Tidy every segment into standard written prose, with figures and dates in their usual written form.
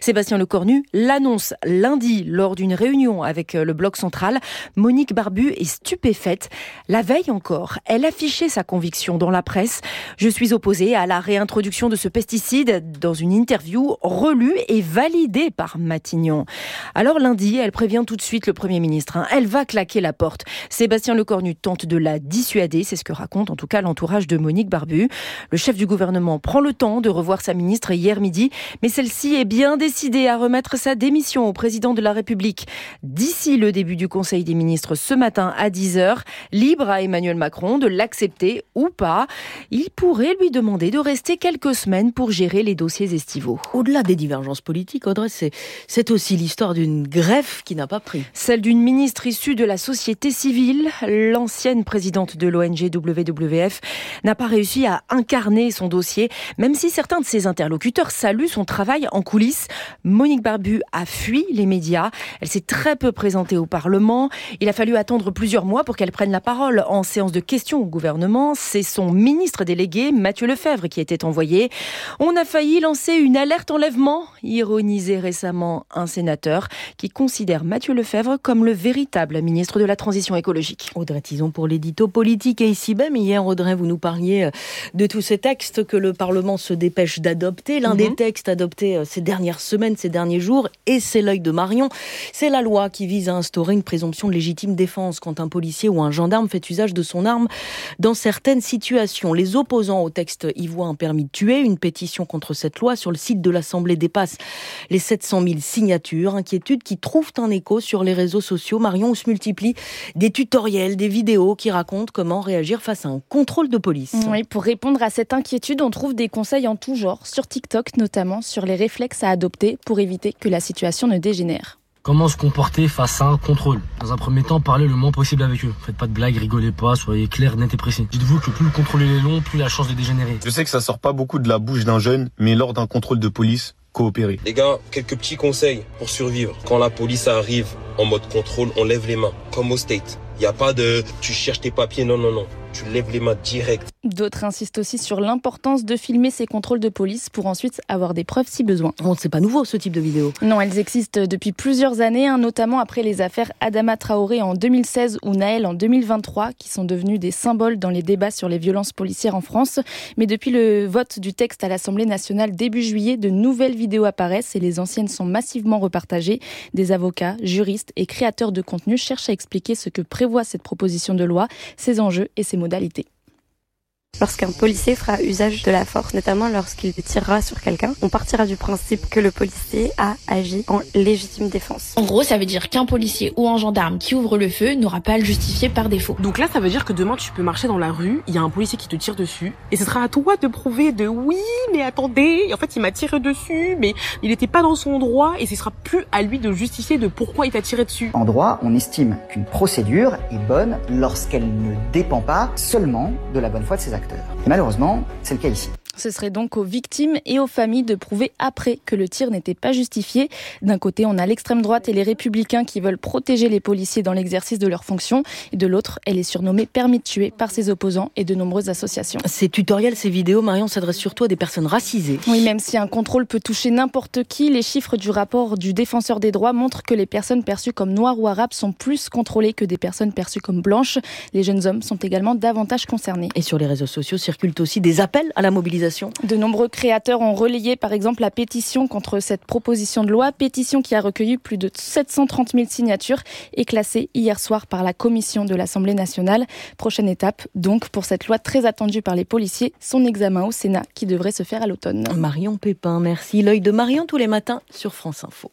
Sébastien Lecornu l'annonce lundi lors d'une réunion avec le Bloc central. Monique Barbu est stupéfaite. La veille encore, elle affichait sa conviction dans la presse. Je suis opposée à la réintroduction de ce pesticide dans une interview relue et validée par Matignon. Alors lundi, elle prévient tout de suite le Premier ministre. Elle va claquer la porte. Sébastien Lecornu tente de la dissuader. C'est ce que raconte en tout cas l'entourage de Monique Barbu. Le chef du gouvernement prend le temps de revoir sa ministre hier midi, mais celle-ci est bien décidée à remettre sa démission au président de la République d'ici le début du Conseil des ministres ce matin à 10h. Libre à Emmanuel Macron de l'accepter ou pas. Il pourrait lui demander de rester quelques semaines pour gérer les dossiers estivaux. Au-delà des divergences politiques, Audrey, c'est aussi l'histoire d'une greffe qui n'a pas pris. Celle d'une ministre issue de la société civile. L'ancienne présidente de l'ONG WWF n'a pas réussi à incarner son dossier, même si certains de ses interlocuteurs saluent son travail en coulisses. Monique Barbu a fui les médias. Elle s'est très peu présentée au Parlement. Il a fallu attendre plusieurs mois pour qu'elle prenne la parole en séance de questions au gouvernement. C'est son ministre délégué, Matthieu Lefebvre, qui était envoyé. On a failli lancer une alerte enlèvement, ironisait récemment un sénateur qui considère Matthieu Lefebvre comme le véritable ministre de la Transition écologique. Audrey Tison pour l'édito politique et ici même. Hier, Audrey, vous nous parliez de tous ces textes que le Parlement se dépêche d'adopter. L'un des textes adoptés ces dernières semaines, ces derniers jours, et c'est l'œil de Marion. C'est la loi qui vise à instaurer une présomption de légitime défense quand un policier ou un gendarme fait usage de son arme dans certaines situations. Les opposants au texte y voient un permis de tuer. Une pétition contre cette loi sur le site de l'Assemblée dépasse les 700 000 signatures. Inquiétudes qui trouvent un écho sur les réseaux sociaux. Marion, où se multiplient des tutoriels, des vidéos qui racontent comment réagir face à un contrôle de police. Oui, pour répondre à cette inquiétude, on trouve des conseils en tout genre, sur TikTok notamment, sur les réflexes à adopter pour éviter que la situation ne dégénère. Comment se comporter face à un contrôle? Dans un premier temps, parlez le moins possible avec eux. Faites pas de blagues, rigolez pas, soyez clair, net et précis. Dites-vous que plus le contrôle est long, plus la chance de dégénérer. Je sais que ça sort pas beaucoup de la bouche d'un jeune, mais lors d'un contrôle de police, coopérez. Les gars, quelques petits conseils pour survivre. Quand la police arrive en mode contrôle, on lève les mains, comme au State. Il n'y a pas de « tu cherches tes papiers », non. Tu lèves les mains direct. D'autres insistent aussi sur l'importance de filmer ces contrôles de police pour ensuite avoir des preuves si besoin. Bon, c'est pas nouveau ce type de vidéo. Non, elles existent depuis plusieurs années, notamment après les affaires Adama Traoré en 2016 ou Naël en 2023, qui sont devenues des symboles dans les débats sur les violences policières en France. Mais depuis le vote du texte à l'Assemblée nationale début juillet, de nouvelles vidéos apparaissent et les anciennes sont massivement repartagées. Des avocats, juristes et créateurs de contenu cherchent à expliquer ce que prévoit cette proposition de loi, ses enjeux et ses modalités. Lorsqu'un policier fera usage de la force, notamment lorsqu'il tirera sur quelqu'un, on partira du principe que le policier a agi en légitime défense. En gros, ça veut dire qu'un policier ou un gendarme qui ouvre le feu n'aura pas à le justifier par défaut. Donc là, ça veut dire que demain, tu peux marcher dans la rue, il y a un policier qui te tire dessus, et ce sera à toi de prouver de oui, mais attendez, en fait, il m'a tiré dessus, mais il n'était pas dans son droit, et ce sera plus à lui de justifier de pourquoi il t'a tiré dessus. En droit, on estime qu'une procédure est bonne lorsqu'elle ne dépend pas seulement de la bonne foi de ses acteurs. Et malheureusement, c'est le cas ici. Ce serait donc aux victimes et aux familles de prouver après que le tir n'était pas justifié. D'un côté, on a l'extrême droite et les républicains qui veulent protéger les policiers dans l'exercice de leurs fonctions. Et de l'autre, elle est surnommée permis de tuer par ses opposants et de nombreuses associations. Ces tutoriels, ces vidéos, Marion, s'adressent surtout à des personnes racisées. Oui, même si un contrôle peut toucher n'importe qui, les chiffres du rapport du défenseur des droits montrent que les personnes perçues comme noires ou arabes sont plus contrôlées que des personnes perçues comme blanches. Les jeunes hommes sont également davantage concernés. Et sur les réseaux sociaux circulent aussi des appels à la mobilisation. De nombreux créateurs ont relayé par exemple la pétition contre cette proposition de loi, pétition qui a recueilli plus de 730 000 signatures et classée hier soir par la commission de l'Assemblée nationale. Prochaine étape donc pour cette loi très attendue par les policiers, son examen au Sénat qui devrait se faire à l'automne. Marion Pépin, merci. L'œil de Marion tous les matins sur France Info.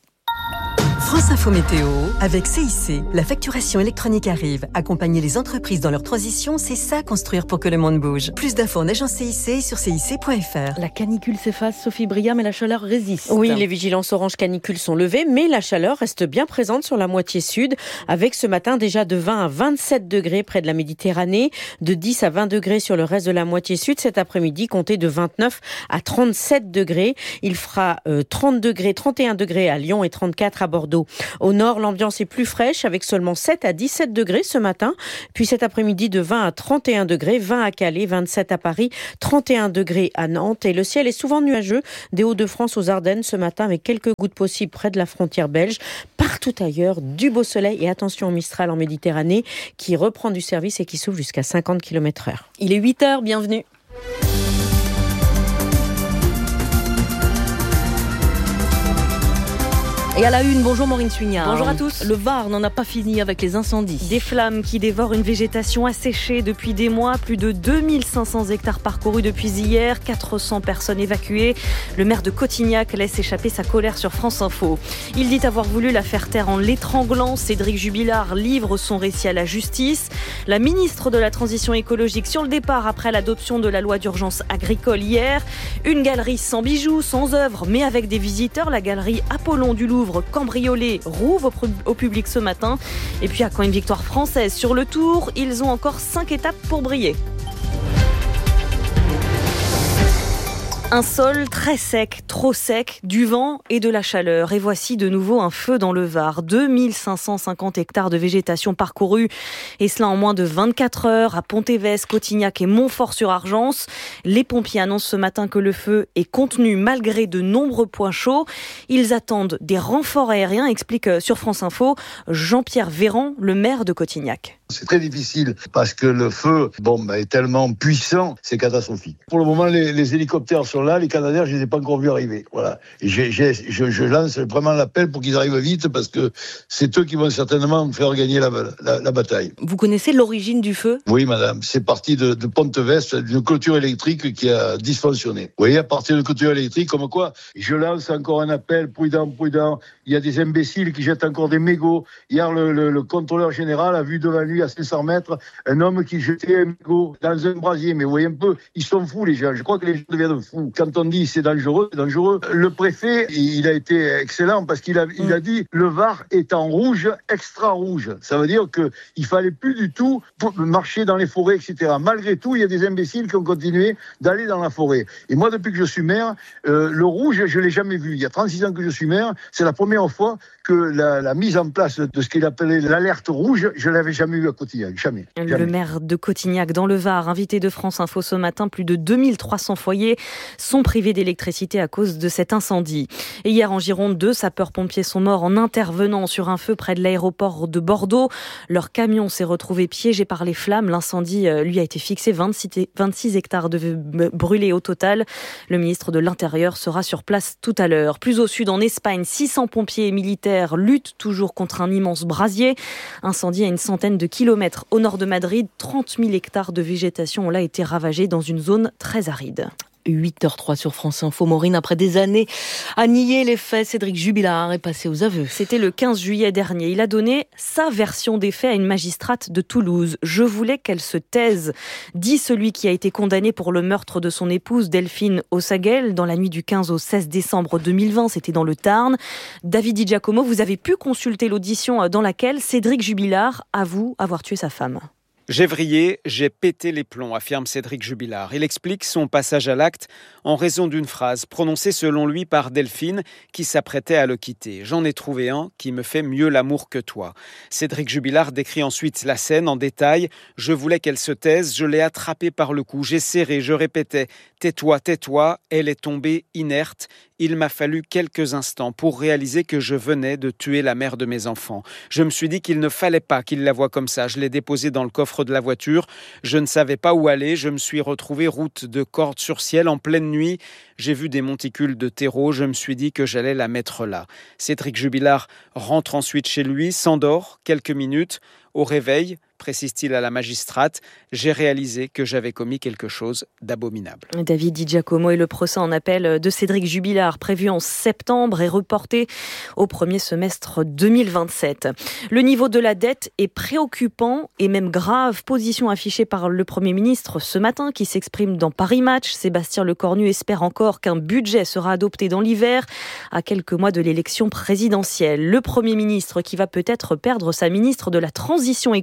France Info Météo, avec CIC, la facturation électronique arrive. Accompagner les entreprises dans leur transition, c'est ça construire pour que le monde bouge. Plus d'infos en agence CIC sur cic.fr. La canicule s'efface, Sophie Bria, mais la chaleur résiste. Oui, les vigilances orange canicule sont levées, mais la chaleur reste bien présente sur la moitié sud, avec ce matin déjà de 20 à 27 degrés près de la Méditerranée, de 10 à 20 degrés sur le reste de la moitié sud. Cet après-midi, comptez de 29 à 37 degrés. Il fera 30 degrés, 31 degrés à Lyon et 34 à Bordeaux. Info. Au nord, l'ambiance est plus fraîche avec seulement 7 à 17 degrés ce matin. Puis cet après-midi de 20 à 31 degrés, 20 à Calais, 27 à Paris, 31 degrés à Nantes. Et le ciel est souvent nuageux des Hauts-de-France aux Ardennes ce matin avec quelques gouttes possibles près de la frontière belge. Partout ailleurs, du beau soleil et attention au Mistral en Méditerranée qui reprend du service et qui souffle jusqu'à 50 km/h. Il est 8h, bienvenue. Et à la une, bonjour Maureen Suignard. Bonjour à tous. Le Var n'en a pas fini avec les incendies. Des flammes qui dévorent une végétation asséchée depuis des mois. Plus de 2500 hectares parcourus depuis hier. 400 personnes évacuées. Le maire de Cotignac laisse échapper sa colère sur France Info. Il dit avoir voulu la faire taire en l'étranglant. Cédric Jubilard livre son récit à la justice. La ministre de la Transition écologique sur le départ après l'adoption de la loi d'urgence agricole hier. Une galerie sans bijoux, sans œuvres, mais avec des visiteurs. La galerie Apollon du Louvre cambriolé rouvre au public ce matin. Et puis à quand une victoire française sur le Tour, ils ont encore 5 étapes pour briller. Un sol très sec, trop sec, du vent et de la chaleur. Et voici de nouveau un feu dans le Var. 2550 hectares de végétation parcourus. Et cela en moins de 24 heures à Pont-Évès, Cotignac et Montfort-sur-Argence. Les pompiers annoncent ce matin que le feu est contenu malgré de nombreux points chauds. Ils attendent des renforts aériens, explique sur France Info Jean-Pierre Véran, le maire de Cotignac. C'est très difficile parce que le feu est tellement puissant, c'est catastrophique. Pour le moment, les hélicoptères sont là, les Canadair, je ne les ai pas encore vus arriver. Voilà. Et je lance vraiment l'appel pour qu'ils arrivent vite parce que c'est eux qui vont certainement faire gagner la bataille. Vous connaissez l'origine du feu ? Oui, madame. C'est parti de Pont-Évès, d'une clôture électrique qui a dysfonctionné. Vous voyez, à partir de clôture électrique, comme quoi, je lance encore un appel, prudent. Il y a des imbéciles qui jettent encore des mégots. Hier, le contrôleur général a vu devant lui, à 500 mètres, un homme qui jetait un mégot dans un brasier. Mais vous voyez un peu, ils sont fous, les gens. Je crois que les gens deviennent fous. Quand on dit c'est dangereux, c'est dangereux. Le préfet, il a été excellent parce qu'il a dit le Var est en rouge, extra rouge. Ça veut dire qu'il fallait plus du tout marcher dans les forêts, etc. Malgré tout, il y a des imbéciles qui ont continué d'aller dans la forêt. Et moi, depuis que je suis maire, le rouge, je l'ai jamais vu. Il y a 36 ans que je suis maire, c'est la première fois que la mise en place de ce qu'il appelait l'alerte rouge, je l'avais jamais vu à Cotignac. Jamais. Le maire de Cotignac dans le Var, invité de France Info ce matin, plus de 2300 foyers sont privés d'électricité à cause de cet incendie. Et hier en Gironde, 2 sapeurs-pompiers sont morts en intervenant sur un feu près de l'aéroport de Bordeaux. Leur camion s'est retrouvé piégé par les flammes. L'incendie, lui, a été fixé 26 hectares de brûlés au total. Le ministre de l'Intérieur sera sur place tout à l'heure. Plus au sud, en Espagne, 600 pompiers et militaires luttent toujours contre un immense brasier. Incendie à une centaine de kilomètres au nord de Madrid. 30 000 hectares de végétation ont là été ravagés dans une zone très aride. 8h03 sur France Info. Maureen, après des années à nier les faits, Cédric Jubilard est passé aux aveux. C'était le 15 juillet dernier. Il a donné sa version des faits à une magistrate de Toulouse. « Je voulais qu'elle se taise », dit celui qui a été condamné pour le meurtre de son épouse Delphine Ossaguel dans la nuit du 15 au 16 décembre 2020. C'était dans le Tarn. David Di Giacomo, vous avez pu consulter l'audition dans laquelle Cédric Jubilard avoue avoir tué sa femme. J'ai vrillé, j'ai pété les plombs, affirme Cédric Jubilard. Il explique son passage à l'acte en raison d'une phrase prononcée selon lui par Delphine qui s'apprêtait à le quitter. « J'en ai trouvé un qui me fait mieux l'amour que toi ». Cédric Jubilard décrit ensuite la scène en détail. « Je voulais qu'elle se taise, je l'ai attrapée par le cou, j'ai serré, je répétais « Tais-toi, tais-toi ». Elle est tombée inerte. Il m'a fallu quelques instants pour réaliser que je venais de tuer la mère de mes enfants. Je me suis dit qu'il ne fallait pas qu'il la voie comme ça. Je l'ai déposée dans le coffre de la voiture. Je ne savais pas où aller. Je me suis retrouvé route de Cordes-sur-Ciel en pleine nuit. J'ai vu des monticules de terreau. Je me suis dit que j'allais la mettre là. Cédric Jubilard rentre ensuite chez lui, s'endort quelques minutes. Au réveil, précise-t-il à la magistrate, j'ai réalisé que j'avais commis quelque chose d'abominable. David Di Giacomo et le procès en appel de Cédric Jubilard, prévu en septembre, est reporté au premier semestre 2027. Le niveau de la dette est préoccupant et même grave. Position affichée par le Premier ministre ce matin qui s'exprime dans Paris Match. Sébastien Lecornu espère encore qu'un budget sera adopté dans l'hiver, à quelques mois de l'élection présidentielle. Le Premier ministre qui va peut-être perdre sa ministre de la Transition écologique.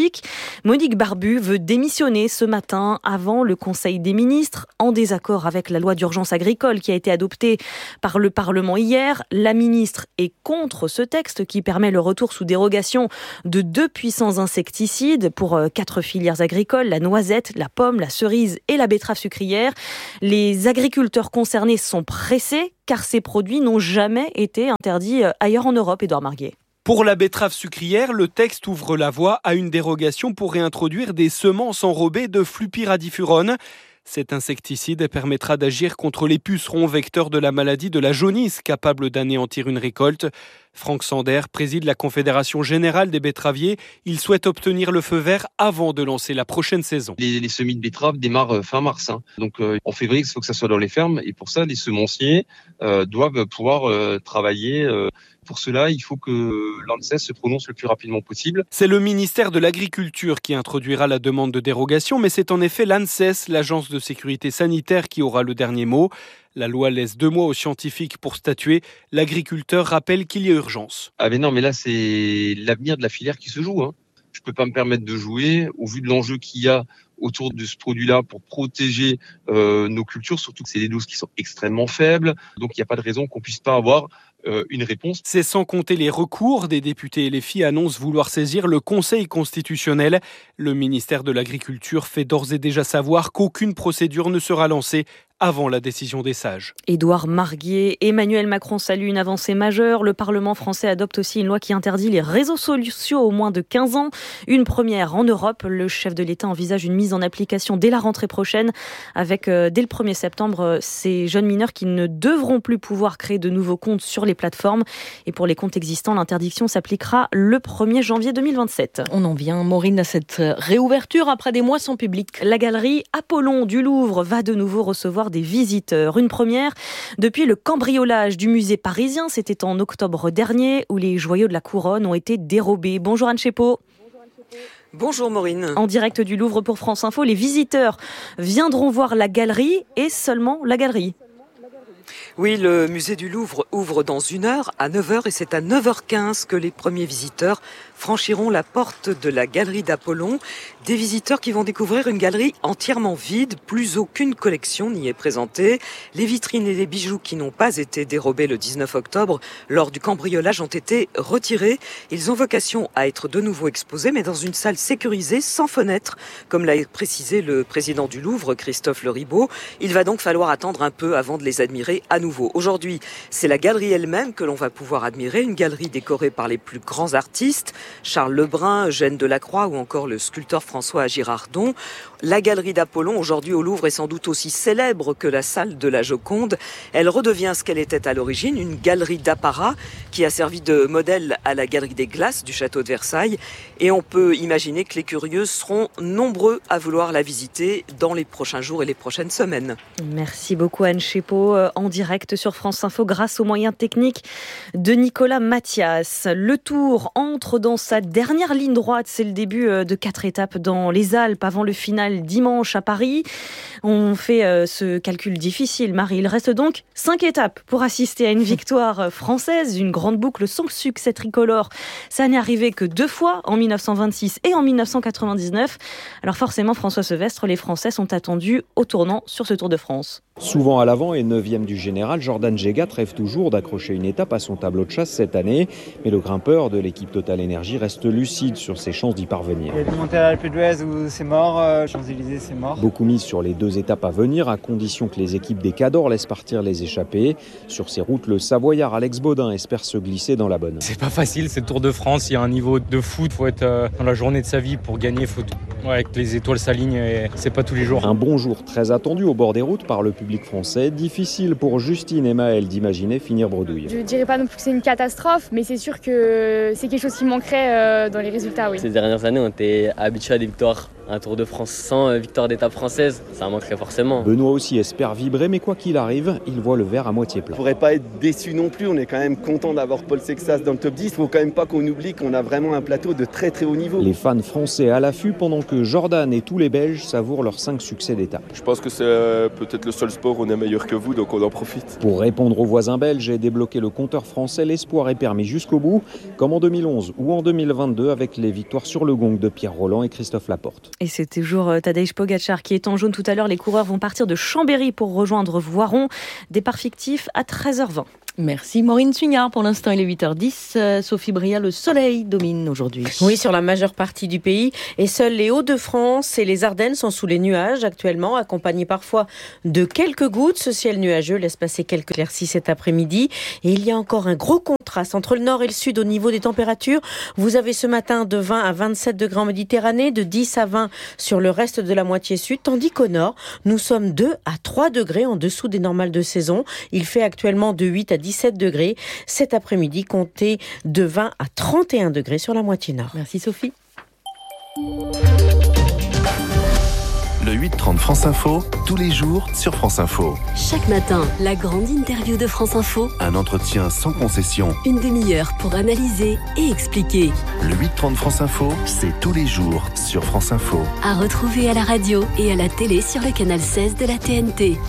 politique. Monique Barbu veut démissionner ce matin avant le Conseil des ministres, en désaccord avec la loi d'urgence agricole qui a été adoptée par le Parlement hier. La ministre est contre ce texte qui permet le retour sous dérogation de 2 puissants insecticides pour 4 filières agricoles, la noisette, la pomme, la cerise et la betterave sucrière. Les agriculteurs concernés sont pressés car ces produits n'ont jamais été interdits ailleurs en Europe, Édouard Marguet. Pour la betterave sucrière, le texte ouvre la voie à une dérogation pour réintroduire des semences enrobées de flupyradifurone. Cet insecticide permettra d'agir contre les pucerons vecteurs de la maladie de la jaunisse, capable d'anéantir une récolte. Franck Sander préside la Confédération générale des betteraviers. Il souhaite obtenir le feu vert avant de lancer la prochaine saison. Les semis de betteraves démarrent fin mars. Donc en février, il faut que ça soit dans les fermes. Et pour ça, les semenciers doivent pouvoir travailler. Pour cela, il faut que l'ANSES se prononce le plus rapidement possible. C'est le ministère de l'Agriculture qui introduira la demande de dérogation, mais c'est en effet l'ANSES, l'agence de sécurité sanitaire, qui aura le dernier mot. La loi laisse 2 mois aux scientifiques pour statuer. L'agriculteur rappelle qu'il y a urgence. Ah mais non, mais là, c'est l'avenir de la filière qui se joue. Je ne peux pas me permettre de jouer au vu de l'enjeu qu'il y a autour de ce produit-là pour protéger nos cultures, surtout que c'est des doses qui sont extrêmement faibles. Donc, il n'y a pas de raison qu'on ne puisse pas avoir une réponse. C'est sans compter les recours. Des députés et les filles annoncent vouloir saisir le Conseil constitutionnel. Le ministère de l'Agriculture fait d'ores et déjà savoir qu'aucune procédure ne sera lancée avant la décision des sages. Édouard Marguet, Emmanuel Macron salue une avancée majeure. Le Parlement français adopte aussi une loi qui interdit les réseaux sociaux aux moins de 15 ans. Une première en Europe. Le chef de l'État envisage une mise en application dès la rentrée prochaine avec, dès le 1er septembre, ces jeunes mineurs qui ne devront plus pouvoir créer de nouveaux comptes sur les plateformes. Et pour les comptes existants, l'interdiction s'appliquera le 1er janvier 2027. On en vient, Maureen, à cette réouverture après des mois sans public. La galerie Apollon du Louvre va de nouveau recevoir des visiteurs. Une première depuis le cambriolage du musée parisien. C'était en octobre dernier où les joyaux de la couronne ont été dérobés. Bonjour Anne Chépeau. Bonjour Maureen. En direct du Louvre pour France Info, les visiteurs viendront voir la galerie et seulement la galerie. Oui, le musée du Louvre ouvre dans 1 heure à 9h et c'est à 9h15 que les premiers visiteurs franchiront la porte de la galerie d'Apollon. Des visiteurs qui vont découvrir une galerie entièrement vide, plus aucune collection n'y est présentée. Les vitrines et les bijoux qui n'ont pas été dérobés le 19 octobre lors du cambriolage ont été retirés. Ils ont vocation à être de nouveau exposés, mais dans une salle sécurisée, sans fenêtre, comme l'a précisé le président du Louvre, Christophe Leribaud. Il va donc falloir attendre un peu avant de les admirer à nouveau. Aujourd'hui, c'est la galerie elle-même que l'on va pouvoir admirer, une galerie décorée par les plus grands artistes, Charles Lebrun, Eugène Delacroix ou encore le sculpteur François Girardon. La galerie d'Apollon, aujourd'hui au Louvre, est sans doute aussi célèbre que la salle de la Joconde. Elle redevient ce qu'elle était à l'origine, une galerie d'apparat qui a servi de modèle à la galerie des glaces du château de Versailles. Et on peut imaginer que les curieux seront nombreux à vouloir la visiter dans les prochains jours et les prochaines semaines. Merci beaucoup Anne Chépeau, en direct sur France Info grâce aux moyens techniques de Nicolas Mathias. Le Tour entre dans sa dernière ligne droite. C'est le début de 4 étapes dans les Alpes avant le final dimanche à Paris. On fait ce calcul difficile, Marie. Il reste donc 5 étapes pour assister à une victoire française, une grande boucle sans succès tricolore. Ça n'est arrivé que 2 fois, en 1926 et en 1999. Alors forcément, François Sevestre, les Français sont attendus au tournant sur ce Tour de France. Souvent à l'avant et 9e du général, Jordan Gégat rêve toujours d'accrocher une étape à son tableau de chasse cette année. Mais le grimpeur de l'équipe Total Energy reste lucide sur ses chances d'y parvenir. Il y a des montées à l'Alpe d'Huez où c'est mort, Champs-Élysées c'est mort. Beaucoup misent sur les 2 étapes à venir, à condition que les équipes des Cadors laissent partir les échappés. Sur ces routes, le Savoyard Alex Baudin espère se glisser dans la bonne. C'est pas facile, c'est le Tour de France, il y a un niveau de foot, faut être dans la journée de sa vie pour gagner, faut que les étoiles s'alignent et c'est pas tous les jours. Un bon jour très attendu au bord des routes par le public français. Difficile pour Justine et Maëlle d'imaginer finir bredouille. Je dirais pas non plus que c'est une catastrophe, mais c'est sûr que c'est quelque chose qui manquerait dans les résultats. Oui. Ces dernières années, on était habitués à des victoires Un Tour de France sans victoire d'étape française, ça manquerait forcément. Benoît aussi espère vibrer, mais quoi qu'il arrive, il voit le verre à moitié plein. On ne pourrait pas être déçu non plus, on est quand même content d'avoir Paul Sexas dans le top 10. Il ne faut quand même pas qu'on oublie qu'on a vraiment un plateau de très très haut niveau. Les fans français à l'affût pendant que Jordan et tous les Belges savourent leurs 5 succès d'étape. Je pense que c'est peut-être le seul sport où on est meilleur que vous, donc on en profite. Pour répondre aux voisins belges et débloquer le compteur français, l'espoir est permis jusqu'au bout, comme en 2011 ou en 2022 avec les victoires sur le gong de Pierre Rolland et Christophe Laporte. Et c'est toujours Tadej Pogačar qui est en jaune tout à l'heure. Les coureurs vont partir de Chambéry pour rejoindre Voiron. Départ fictif à 13h20. Merci Maureen Sugnard. Pour l'instant, il est 8h10. Sophie Bria, le soleil domine aujourd'hui. Oui, sur la majeure partie du pays. Et seuls les Hauts-de-France et les Ardennes sont sous les nuages actuellement, accompagnés parfois de quelques gouttes. Ce ciel nuageux laisse passer quelques éclaircies cet après-midi. Et il y a encore un gros contraste entre le nord et le sud au niveau des températures. Vous avez ce matin de 20 à 27 degrés en Méditerranée, de 10 à 20 sur le reste de la moitié sud, tandis qu'au nord, nous sommes 2 à 3 degrés en dessous des normales de saison. Il fait actuellement de 8 à 17 degrés. Cet après-midi, comptez de 20 à 31 degrés sur la moitié nord. Merci Sophie. Le 8h30 France Info, tous les jours sur France Info. Chaque matin, la grande interview de France Info. Un entretien sans concession. Une demi-heure pour analyser et expliquer. Le 8h30 France Info, c'est tous les jours sur France Info. À retrouver à la radio et à la télé sur le canal 16 de la TNT.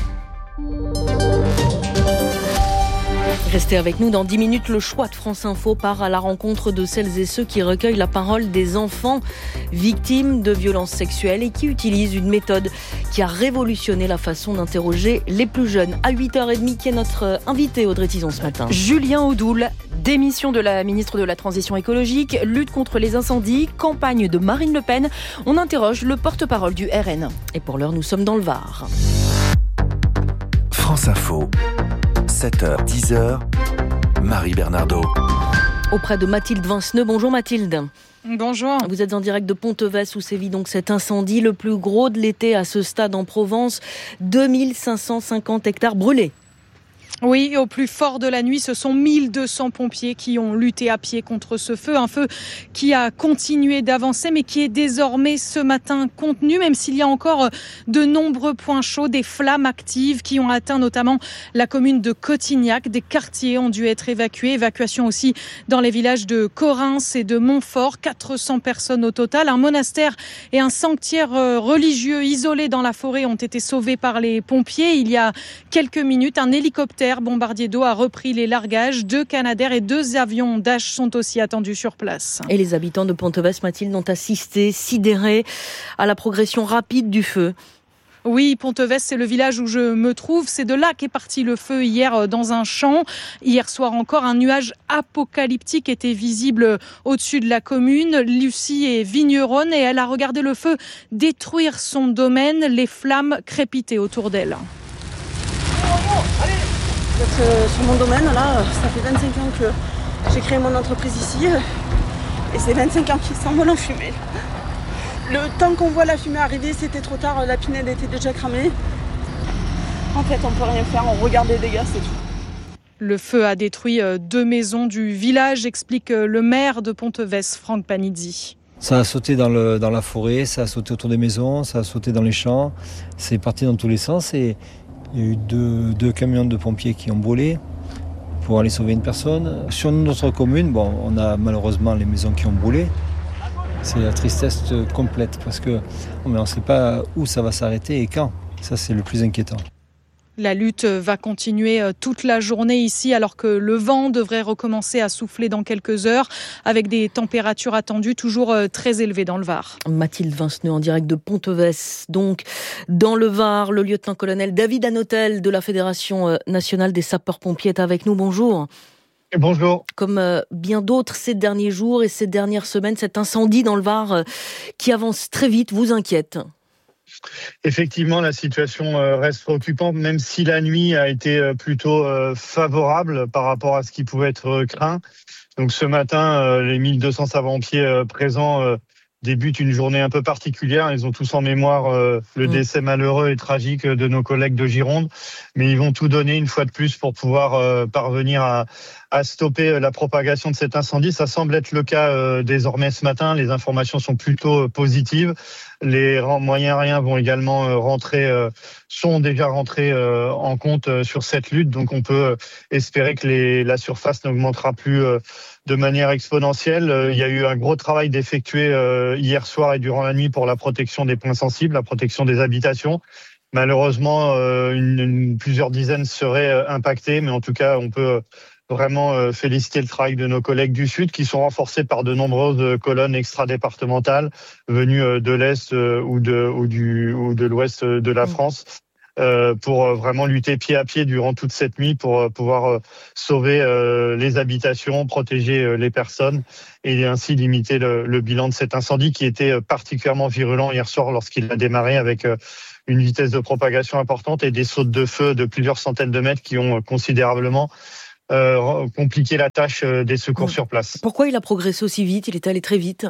Restez avec nous dans 10 minutes. Le choix de France Info part à la rencontre de celles et ceux qui recueillent la parole des enfants victimes de violences sexuelles et qui utilisent une méthode qui a révolutionné la façon d'interroger les plus jeunes. À 8h30, qui est notre invité Audrey Tison ce matin. Julien Audoul, démission de la ministre de la Transition écologique, lutte contre les incendies, campagne de Marine Le Pen. On interroge le porte-parole du RN. Et pour l'heure, nous sommes dans le Var. France Info. 7h, 10h, Marie Bernardo. Auprès de Mathilde Vinceneux. Bonjour Mathilde. Bonjour. Vous êtes en direct de Ponteves où sévit donc cet incendie, le plus gros de l'été à ce stade en Provence. 2550 hectares brûlés. Oui, au plus fort de la nuit, ce sont 1200 pompiers qui ont lutté à pied contre ce feu. Un feu qui a continué d'avancer, mais qui est désormais ce matin contenu, même s'il y a encore de nombreux points chauds, des flammes actives qui ont atteint notamment la commune de Cotignac. Des quartiers ont dû être évacués. Évacuation aussi dans les villages de Corrins et de Montfort. 400 personnes au total. Un monastère et un sanctuaire religieux isolés dans la forêt ont été sauvés par les pompiers. Il y a quelques minutes, un hélicoptère bombardier d'eau a repris les largages. 2 Canadair et 2 avions Dash sont aussi attendus sur place. Et les habitants de Ponteves, Mathilde, ont assisté, sidérés, à la progression rapide du feu. Oui, Ponteves, c'est le village où je me trouve. C'est de là qu'est parti le feu hier dans un champ. Hier soir encore, un nuage apocalyptique était visible au-dessus de la commune. Lucie est vigneronne et elle a regardé le feu détruire son domaine. Les flammes crépitaient autour d'elle. Sur mon domaine, là, ça fait 25 ans que j'ai créé mon entreprise ici et c'est 25 ans qu'ils s'envolent en fumée. Le temps qu'on voit la fumée arriver, c'était trop tard, la pinède était déjà cramée. En fait, on peut rien faire, on regarde les dégâts, c'est tout. Le feu a détruit 2 maisons du village, explique le maire de Ponteves, Franck Panizzi. Ça a sauté dans la forêt, ça a sauté autour des maisons, ça a sauté dans les champs, c'est parti dans tous les sens et il y a eu deux camions de pompiers qui ont brûlé pour aller sauver une personne. Sur notre commune, on a malheureusement les maisons qui ont brûlé. C'est la tristesse complète parce qu'on ne sait pas où ça va s'arrêter et quand. Ça, c'est le plus inquiétant. La lutte va continuer toute la journée ici alors que le vent devrait recommencer à souffler dans quelques heures avec des températures attendues toujours très élevées dans le Var. Mathilde Vinceneux en direct de Ponteves. Donc, dans le Var, le lieutenant-colonel David Hanotel de la Fédération nationale des sapeurs-pompiers est avec nous. Bonjour. Bonjour. Comme bien d'autres ces derniers jours et ces dernières semaines, cet incendie dans le Var qui avance très vite vous inquiète? Effectivement, la situation reste préoccupante, même si la nuit a été plutôt favorable par rapport à ce qui pouvait être craint. Donc ce matin, les 1200 sapeurs-pompiers présents débutent une journée un peu particulière. Ils ont tous en mémoire le décès malheureux et tragique de nos collègues de Gironde, mais ils vont tout donner une fois de plus pour pouvoir parvenir à stopper la propagation de cet incendie. Ça semble être le cas désormais ce matin. Les informations sont plutôt positives. Les moyens aériens vont également sont déjà rentrés en compte sur cette lutte. Donc on peut espérer que la surface n'augmentera plus de manière exponentielle. Il y a eu un gros travail d'effectuer hier soir et durant la nuit pour la protection des points sensibles, la protection des habitations. Malheureusement, plusieurs dizaines seraient impactées, mais en tout cas, on peut vraiment féliciter le travail de nos collègues du Sud qui sont renforcés par de nombreuses colonnes extra-départementales venues de l'Est ou de l'Ouest de la France pour vraiment lutter pied à pied durant toute cette nuit pour pouvoir sauver les habitations, protéger les personnes et ainsi limiter le bilan de cet incendie qui était particulièrement virulent hier soir lorsqu'il a démarré avec une vitesse de propagation importante et des sautes de feu de plusieurs centaines de mètres qui ont considérablement compliqué la tâche des secours sur place. Pourquoi il a progressé aussi vite ? Il est allé très vite.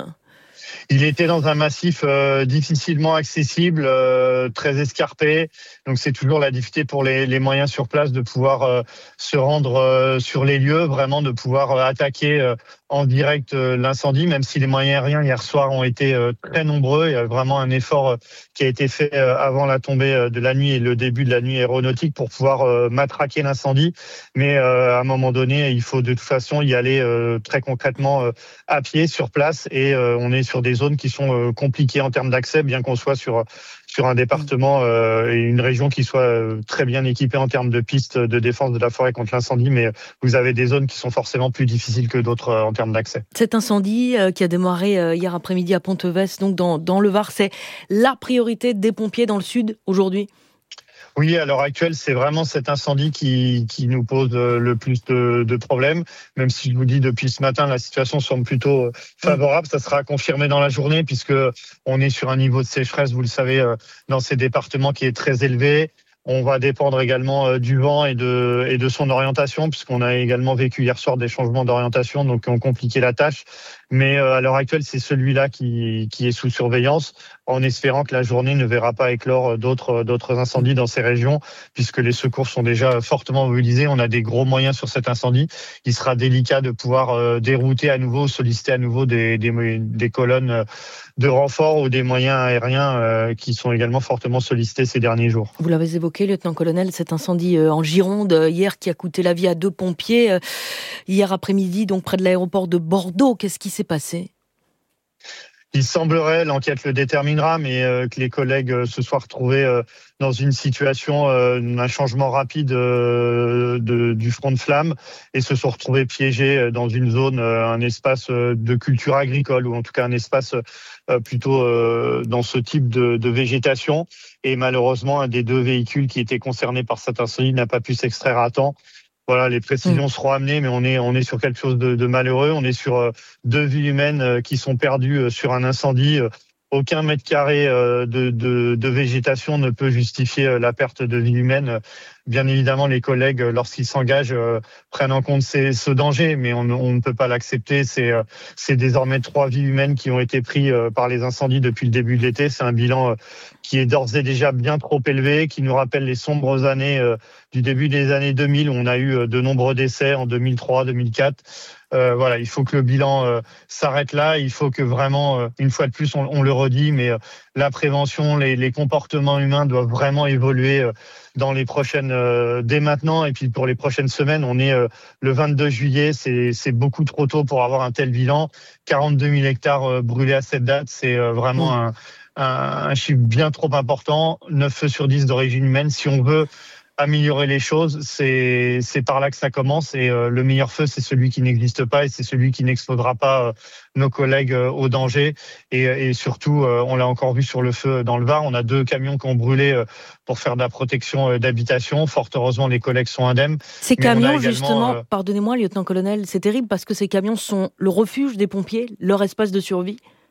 Il était dans un massif difficilement accessible, très escarpé. Donc c'est toujours la difficulté pour les moyens sur place de pouvoir se rendre sur les lieux, vraiment de pouvoir attaquer en direct l'incendie, même si les moyens aériens hier soir ont été très nombreux. Il y a vraiment un effort qui a été fait avant la tombée de la nuit et le début de la nuit aéronautique pour pouvoir matraquer l'incendie. Mais à un moment donné, il faut de toute façon y aller très concrètement à pied sur place et on est sur des zones qui sont compliquées en termes d'accès, bien qu'on soit sur un département et une région qui soit très bien équipée en termes de pistes de défense de la forêt contre l'incendie, mais vous avez des zones qui sont forcément plus difficiles que d'autres en termes d'accès. Cet incendie qui a démarré hier après-midi à Ponteves, donc dans le Var, c'est la priorité des pompiers dans le Sud aujourd'hui ? Oui, à l'heure actuelle, c'est vraiment cet incendie qui nous pose le plus de problèmes. Même si je vous dis depuis ce matin, la situation semble plutôt favorable. Ça sera confirmé dans la journée puisque on est sur un niveau de sécheresse, vous le savez, dans ces départements qui est très élevé. On va dépendre également du vent et de son orientation, puisqu'on a également vécu hier soir des changements d'orientation, donc qui ont compliqué la tâche. Mais à l'heure actuelle, c'est celui-là qui est sous surveillance, en espérant que la journée ne verra pas éclore d'autres incendies dans ces régions, puisque les secours sont déjà fortement mobilisés. On a des gros moyens sur cet incendie. Il sera délicat de pouvoir dérouter à nouveau, solliciter à nouveau des colonnes de renfort ou des moyens aériens qui sont également fortement sollicités ces derniers jours. Vous l'avez évoqué, lieutenant-colonel, cet incendie en Gironde hier qui a coûté la vie à 2 pompiers. Hier après-midi, donc près de l'aéroport de Bordeaux, qu'est-ce qui s'est passé ? Il semblerait, l'enquête le déterminera, mais que les collègues se soient retrouvés dans une situation, un changement rapide du front de flamme et se sont retrouvés piégés dans une zone, un espace de culture agricole ou en tout cas un espace plutôt dans ce type de végétation. Et malheureusement, un des 2 véhicules qui étaient concernés par cet incendie n'a pas pu s'extraire à temps. Voilà, les précisions seront amenées, mais on est sur quelque chose de malheureux. On est sur 2 vies humaines qui sont perdues sur un incendie. Aucun mètre carré de végétation ne peut justifier la perte de vie humaine. Bien évidemment, les collègues, lorsqu'ils s'engagent, prennent en compte ce danger, mais on ne peut pas l'accepter. C'est désormais 3 vies humaines qui ont été prises par les incendies depuis le début de l'été. C'est un bilan qui est d'ores et déjà bien trop élevé, qui nous rappelle les sombres années du début des années 2000, où on a eu de nombreux décès en 2003, 2004. Voilà, il faut que le bilan s'arrête là. Il faut que vraiment, une fois de plus, on le redit, mais la prévention, les comportements humains doivent vraiment évoluer dans les prochaines, dès maintenant, et puis pour les prochaines semaines. On est le 22 juillet, c'est beaucoup trop tôt pour avoir un tel bilan. 42 000 hectares brûlés à cette date, c'est vraiment un chiffre bien trop important. 9 feux sur 10 d'origine humaine. Si on veut améliorer les choses, c'est par là que ça commence, et le meilleur feu, c'est celui qui n'existe pas, et c'est celui qui n'exposera pas nos collègues au danger, et surtout, on l'a encore vu sur le feu dans le Var, on a 2 camions qui ont brûlé pour faire de la protection d'habitation. Fort heureusement, les collègues sont indemnes. Ces camions, justement, pardonnez-moi, lieutenant-colonel, c'est terrible parce que ces camions sont le refuge des pompiers, leur espace de survie.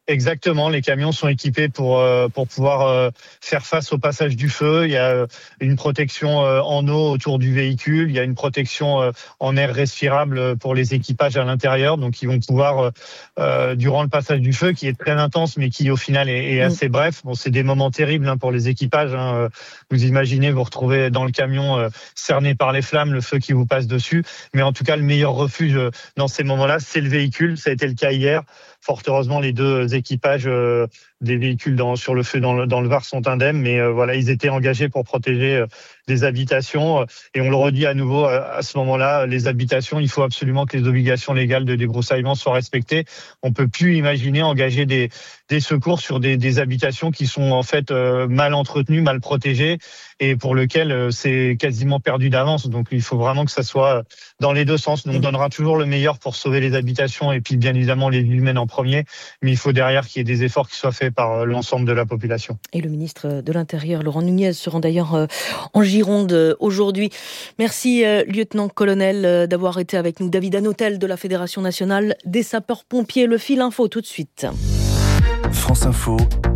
Exactement, les camions sont équipés pour pouvoir faire face au passage du feu. Il y a une protection en eau autour du véhicule, il y a une protection en air respirable pour les équipages à l'intérieur. Donc ils vont pouvoir, durant le passage du feu, qui est très intense mais qui au final est assez bref. Bon, c'est des moments terribles pour les équipages. Vous imaginez vous retrouvez dans le camion cerné par les flammes, le feu qui vous passe dessus. Mais en tout cas, le meilleur refuge dans ces moments-là, c'est le véhicule. Ça a été le cas hier. Fort heureusement, les deux équipages des véhicules sur le feu dans le Var sont indemnes, mais voilà, ils étaient engagés pour protéger des habitations. Et on le redit à nouveau, à ce moment-là, les habitations, il faut absolument que les obligations légales de débroussaillement soient respectées. On peut plus imaginer engager des secours sur des habitations qui sont en fait mal entretenues, mal protégées, et pour lesquelles c'est quasiment perdu d'avance. Donc il faut vraiment que ça soit dans les deux sens. On donnera toujours le meilleur pour sauver les habitations et puis bien évidemment les vies humaines en premier, mais il faut derrière qu'il y ait des efforts qui soient faits par l'ensemble de la population. Et le ministre de l'Intérieur, Laurent Nunez, se rend d'ailleurs en Gironde aujourd'hui. Merci, lieutenant-colonel, d'avoir été avec nous. David Hanotel de la Fédération nationale des sapeurs-pompiers. Le fil info tout de suite. France Info,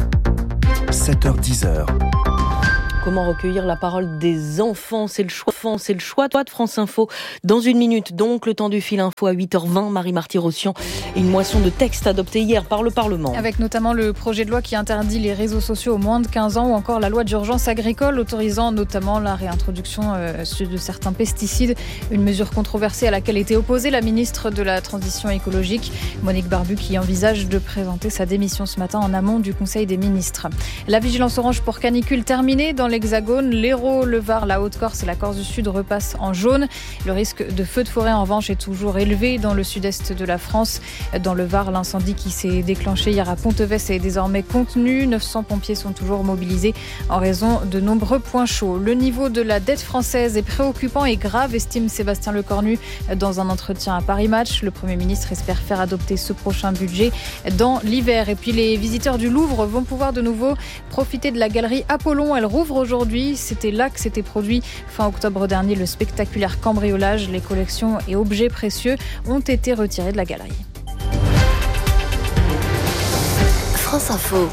7h-10h. Comment recueillir la parole des enfants ? C'est le choix de France Info. Dans une minute, donc, le temps du fil info à 8h20. Marie Marty-Rossian et une moisson de textes adoptés hier par le Parlement. Avec notamment le projet de loi qui interdit les réseaux sociaux aux moins de 15 ans ou encore la loi d'urgence agricole autorisant notamment la réintroduction de certains pesticides. Une mesure controversée à laquelle était opposée la ministre de la Transition écologique, Monique Barbu, qui envisage de présenter sa démission ce matin en amont du Conseil des ministres. La vigilance orange pour canicule terminée dans l'Hexagone. L'Hérault, le Var, la Haute-Corse et la Corse du Sud repassent en jaune. Le risque de feu de forêt, en revanche, est toujours élevé dans le sud-est de la France. Dans le Var, l'incendie qui s'est déclenché hier à Pontevès est désormais contenu. 900 pompiers sont toujours mobilisés en raison de nombreux points chauds. Le niveau de la dette française est préoccupant et grave, estime Sébastien Lecornu dans un entretien à Paris Match. Le Premier ministre espère faire adopter ce prochain budget dans l'hiver. Et puis les visiteurs du Louvre vont pouvoir de nouveau profiter de la galerie Apollon. Elle rouvre aujourd'hui. C'était là que s'était produit fin octobre dernier le spectaculaire cambriolage. Les collections et objets précieux ont été retirés de la galerie. France Info.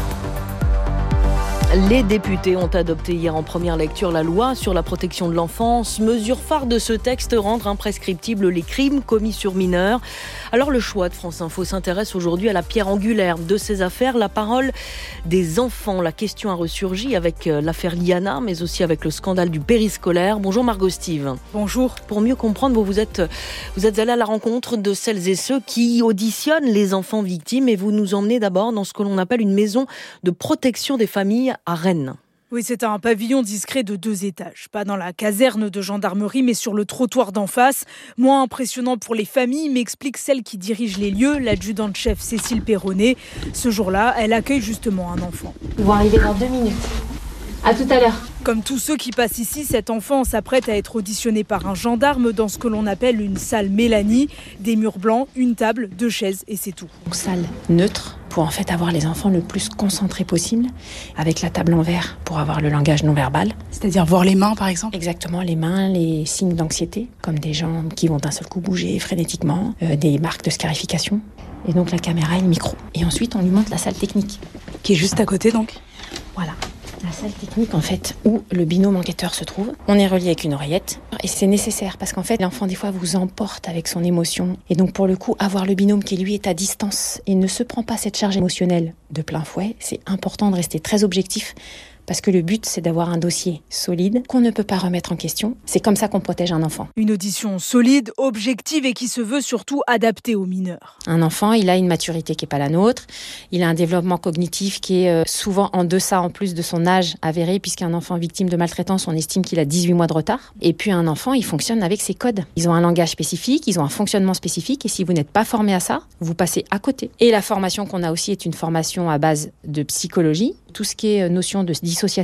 Les députés ont adopté hier en première lecture la loi sur la protection de l'enfance. Mesure phare de ce texte, rendre imprescriptibles les crimes commis sur mineurs. Alors le choix de France Info s'intéresse aujourd'hui à la pierre angulaire de ces affaires, la parole des enfants. La question a ressurgi avec l'affaire Liana, mais aussi avec le scandale du périscolaire. Bonjour Margot Steve. Bonjour. Pour mieux comprendre, vous êtes allée à la rencontre de celles et ceux qui auditionnent les enfants victimes et vous nous emmenez d'abord dans ce que l'on appelle une maison de protection des familles à Rennes. Oui, c'est un pavillon discret de 2 étages. Pas dans la caserne de gendarmerie, mais sur le trottoir d'en face. Moins impressionnant pour les familles, m'explique celle qui dirige les lieux, l'adjudante-chef Cécile Perronnet. Ce jour-là, elle accueille justement un enfant. Ils vont arriver dans 2 minutes. À tout à l'heure. Comme tous ceux qui passent ici, cet enfant s'apprête à être auditionné par un gendarme dans ce que l'on appelle une salle Mélanie. Des murs blancs, une table, 2 chaises et c'est tout. Une salle neutre pour en fait avoir les enfants le plus concentrés possible, avec la table en verre pour avoir le langage non verbal. C'est-à-dire voir les mains par exemple ? Exactement, les mains, les signes d'anxiété, comme des jambes qui vont d'un seul coup bouger frénétiquement, des marques de scarification. Et donc la caméra et le micro. Et ensuite on lui montre la salle technique. Qui est juste à côté donc ? Voilà. La salle technique, en fait, où le binôme enquêteur se trouve. On est relié avec une oreillette. Et c'est nécessaire parce qu'en fait, l'enfant, des fois, vous emporte avec son émotion. Et donc, pour le coup, avoir le binôme qui, lui, est à distance et ne se prend pas cette charge émotionnelle de plein fouet, c'est important de rester très objectif. Parce que le but, c'est d'avoir un dossier solide qu'on ne peut pas remettre en question. C'est comme ça qu'on protège un enfant. Une audition solide, objective et qui se veut surtout adaptée aux mineurs. Un enfant, il a une maturité qui n'est pas la nôtre. Il a un développement cognitif qui est souvent en deçà, en plus de son âge avéré, puisqu'un enfant victime de maltraitance, on estime qu'il a 18 mois de retard. Et puis un enfant, il fonctionne avec ses codes. Ils ont un langage spécifique, ils ont un fonctionnement spécifique. Et si vous n'êtes pas formé à ça, vous passez à côté. Et la formation qu'on a aussi est une formation à base de psychologie. Tout ce qui est notion de dissociation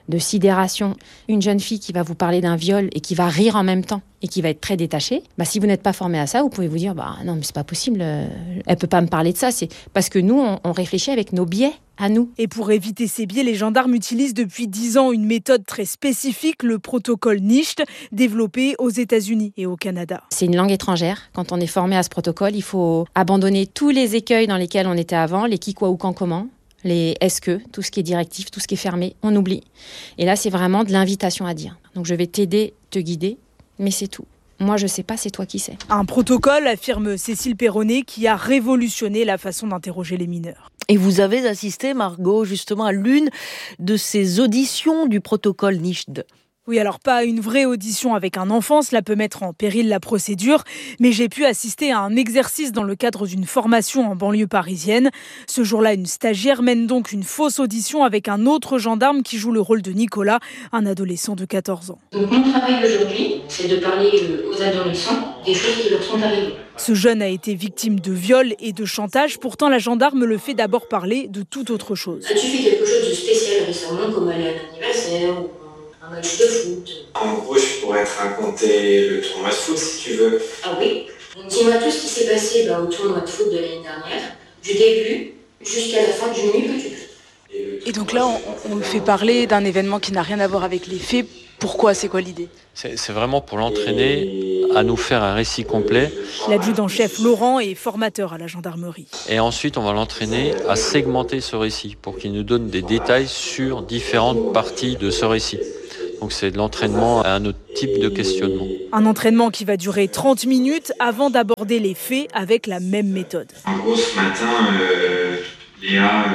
de sidération. Une jeune fille qui va vous parler d'un viol et qui va rire en même temps et qui va être très détachée, si vous n'êtes pas formé à ça, vous pouvez vous dire non mais c'est pas possible, elle peut pas me parler de ça. C'est parce que nous on réfléchit avec nos biais à nous. Et pour éviter ces biais, les gendarmes utilisent depuis 10 ans une méthode très spécifique, le protocole NIST, développé aux États-Unis et au Canada. C'est une langue étrangère. Quand on est formé à ce protocole, il faut abandonner tous les écueils dans lesquels on était avant, les qui, quoi, où, quand, comment, les est-ce que, tout ce qui est directif, tout ce qui est fermé, on oublie. Et là, c'est vraiment de l'invitation à dire. Donc je vais t'aider, te guider, mais c'est tout. Moi, je sais pas, c'est toi qui sais. Un protocole, affirme Cécile Perronnet, qui a révolutionné la façon d'interroger les mineurs. Et vous avez assisté, Margot, justement à l'une de ces auditions du protocole NIST. Oui, alors pas une vraie audition avec un enfant, cela peut mettre en péril la procédure, mais j'ai pu assister à un exercice dans le cadre d'une formation en banlieue parisienne. Ce jour-là, une stagiaire mène donc une fausse audition avec un autre gendarme qui joue le rôle de Nicolas, un adolescent de 14 ans. Donc mon travail aujourd'hui, c'est de parler aux adolescents des choses qui leur sont arrivées. Ce jeune a été victime de viol et de chantage, pourtant la gendarme le fait d'abord parler de toute autre chose. As-tu fait quelque chose de spécial récemment, comme aller à un anniversaire ou un match de foot? En gros, je pourrais te raconter le tournoi de foot si tu veux. Ah oui? Donc dis-moi tout ce qui s'est passé au tournoi de foot de l'année dernière, du début jusqu'à la fin du minute que tu peux. Et donc là, on le fait parler d'un événement qui n'a rien à voir avec les faits. Pourquoi? C'est quoi l'idée? C'est vraiment pour l'entraîner à nous faire un récit complet. L'adjudant-chef Laurent est formateur à la gendarmerie. Et ensuite, on va l'entraîner à segmenter ce récit pour qu'il nous donne des détails sur différentes parties de ce récit. Donc c'est de l'entraînement à un autre type de questionnement. Un entraînement qui va durer 30 minutes avant d'aborder les faits avec la même méthode. En gros, ce matin, Léa,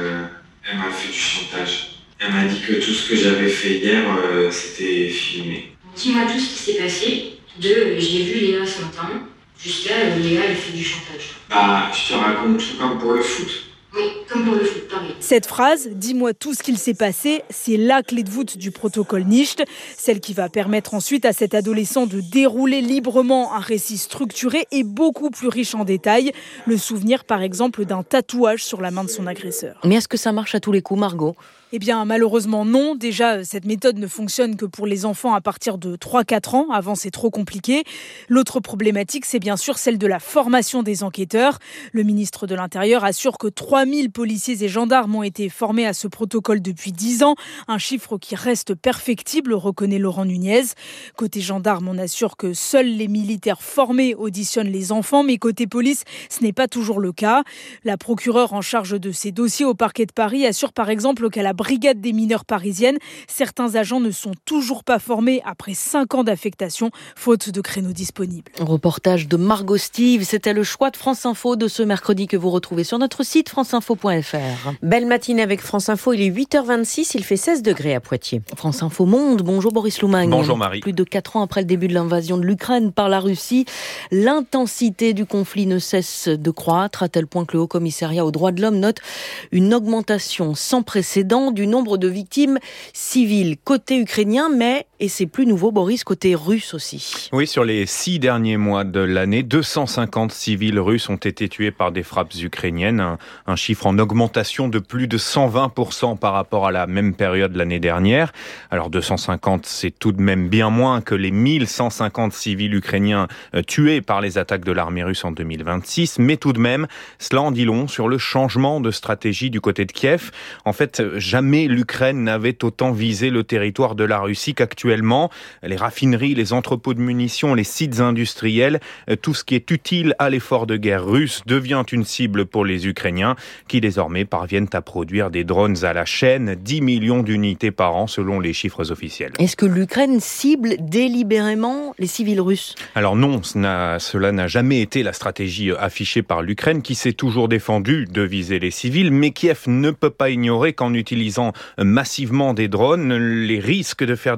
elle m'a fait du chantage. Elle m'a dit que tout ce que j'avais fait hier, c'était filmé. Dis-moi tout ce qui s'est passé de j'ai vu Léa ce matin jusqu'à Léa elle fait du chantage. Je te raconte tout comme pour le foot. Oui, comme pour le foot, pareil. Cette phrase, dis-moi tout ce qu'il s'est passé, c'est la clé de voûte du protocole NIST, celle qui va permettre ensuite à cet adolescent de dérouler librement un récit structuré et beaucoup plus riche en détails. Le souvenir, par exemple, d'un tatouage sur la main de son agresseur. Mais est-ce que ça marche à tous les coups, Margot ? Eh bien, malheureusement, non. Déjà, cette méthode ne fonctionne que pour les enfants à partir de 3-4 ans. Avant, c'est trop compliqué. L'autre problématique, c'est bien sûr celle de la formation des enquêteurs. Le ministre de l'Intérieur assure que 3000 policiers et gendarmes ont été formés à ce protocole depuis 10 ans. Un chiffre qui reste perfectible, reconnaît Laurent Nunez. Côté gendarme, on assure que seuls les militaires formés auditionnent les enfants. Mais côté police, ce n'est pas toujours le cas. La procureure en charge de ces dossiers au parquet de Paris assure par exemple qu'à la brigade des mineurs parisienne, certains agents ne sont toujours pas formés après 5 ans d'affectation, faute de créneaux disponibles. Reportage de Margot Steve, c'était le choix de France Info de ce mercredi que vous retrouvez sur notre site franceinfo.fr. Belle matinée avec France Info, il est 8h26, il fait 16 degrés à Poitiers. France Info Monde, bonjour Boris Loumagne. Bonjour Marie. Plus de 4 ans après le début de l'invasion de l'Ukraine par la Russie, l'intensité du conflit ne cesse de croître, à tel point que le Haut-Commissariat aux droits de l'homme note une augmentation sans précédent du nombre de victimes civiles côté ukrainien, mais, et c'est plus nouveau Boris, côté russe aussi. Oui, sur les 6 derniers mois de l'année, 250 civils russes ont été tués par des frappes ukrainiennes, un chiffre en augmentation de plus de 120% par rapport à la même période l'année dernière. Alors 250, c'est tout de même bien moins que les 1150 civils ukrainiens tués par les attaques de l'armée russe en 2026, mais tout de même, cela en dit long sur le changement de stratégie du côté de Kiev. En fait, jamais l'Ukraine n'avait autant visé le territoire de la Russie qu'actuellement. Les raffineries, les entrepôts de munitions, les sites industriels, tout ce qui est utile à l'effort de guerre russe devient une cible pour les Ukrainiens qui désormais parviennent à produire des drones à la chaîne, 10 millions d'unités par an selon les chiffres officiels. Est-ce que l'Ukraine cible délibérément les civils russes ? Alors non, cela n'a jamais été la stratégie affichée par l'Ukraine qui s'est toujours défendue de viser les civils, mais Kiev ne peut pas ignorer qu'en utilisant massivement des drones, les risques de faire des victimes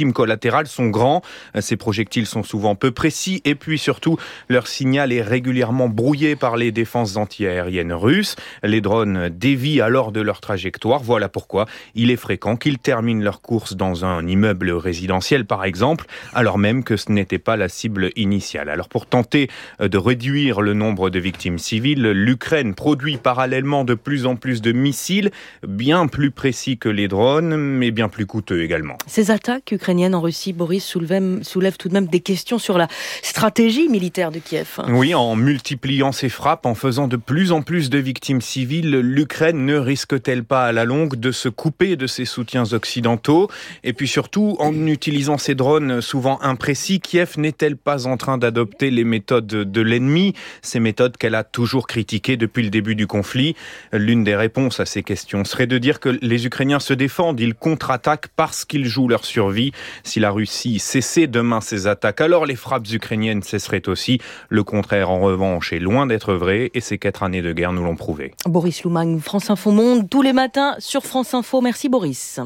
victimes collatérales sont grands. Ces projectiles sont souvent peu précis et puis surtout, leur signal est régulièrement brouillé par les défenses antiaériennes russes. Les drones dévient alors de leur trajectoire. Voilà pourquoi il est fréquent qu'ils terminent leur course dans un immeuble résidentiel, par exemple, alors même que ce n'était pas la cible initiale. Alors pour tenter de réduire le nombre de victimes civiles, l'Ukraine produit parallèlement de plus en plus de missiles, bien plus précis que les drones, mais bien plus coûteux également. Ces attaques ukrainiennes en Russie, Boris, soulèvent tout de même des questions sur la stratégie militaire de Kiev. Oui, en multipliant ses frappes, en faisant de plus en plus de victimes civiles, l'Ukraine ne risque-t-elle pas à la longue de se couper de ses soutiens occidentaux ? Et puis surtout, en utilisant ces drones souvent imprécis, Kiev n'est-elle pas en train d'adopter les méthodes de l'ennemi, ces méthodes qu'elle a toujours critiquées depuis le début du conflit ? L'une des réponses à ces questions serait de dire que les Ukrainiens se défendent, ils contre-attaquent parce qu'ils jouent leur survie. Si la Russie cessait demain ses attaques, alors les frappes ukrainiennes cesseraient aussi. Le contraire, en revanche, est loin d'être vrai et ces 4 années de guerre nous l'ont prouvé. Boris Loumagne, France Info Monde, tous les matins sur France Info. Merci Boris.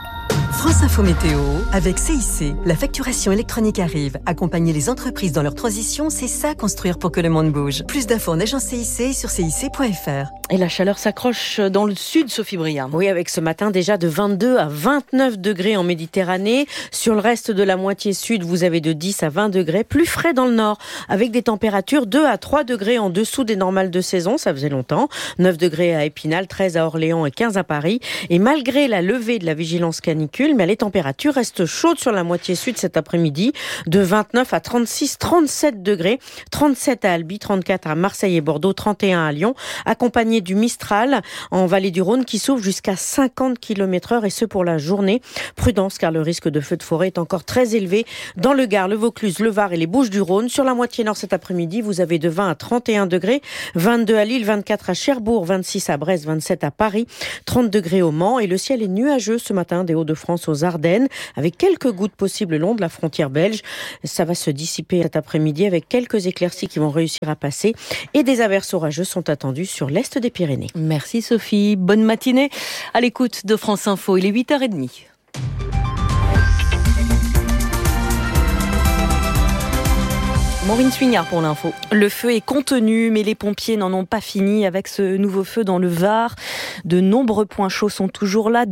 France Info Météo, avec CIC. La facturation électronique arrive. Accompagner les entreprises dans leur transition, c'est ça construire pour que le monde bouge. Plus d'infos en agence CIC et sur cic.fr. Et la chaleur s'accroche dans le sud, Sophie Briand. Oui, avec ce matin déjà de 22 à 29 degrés en Méditerranée. Sur le reste de la moitié sud, vous avez de 10 à 20 degrés. Plus frais dans le nord, avec des températures 2 à 3 degrés en dessous des normales de saison. Ça faisait longtemps. 9 degrés à Épinal, 13 à Orléans et 15 à Paris. Et malgré la levée de la vigilance canicule, mais les températures restent chaudes sur la moitié sud cet après-midi, de 29 à 36, 37 degrés, 37 à Albi, 34 à Marseille et Bordeaux, 31 à Lyon, accompagné du Mistral en vallée du Rhône qui souffle jusqu'à 50 km/h et ce pour la journée. Prudence car le risque de feu de forêt est encore très élevé dans le Gard, le Vaucluse, le Var et les Bouches-du-Rhône. Sur la moitié nord cet après-midi, vous avez de 20 à 31 degrés, 22 à Lille, 24 à Cherbourg, 26 à Brest, 27 à Paris, 30 degrés au Mans et le ciel est nuageux ce matin des Hauts-de-France aux Ardennes avec quelques gouttes possibles le long de la frontière belge. Ça va se dissiper cet après-midi avec quelques éclaircies qui vont réussir à passer et des averses orageuses sont attendues sur l'est des Pyrénées. Merci Sophie, bonne matinée à l'écoute de France Info, il est 8h30. Maureen Suignard pour l'info. Le feu est contenu, mais les pompiers n'en ont pas fini avec ce nouveau feu dans le Var. De nombreux points chauds sont toujours là.